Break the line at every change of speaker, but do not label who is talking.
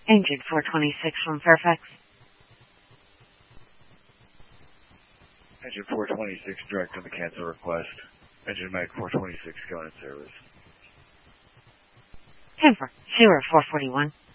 Engine 426 from Fairfax.
Engine 426, direct on the cancel request. Engine Mag 426 going in service.
10-4, 0441.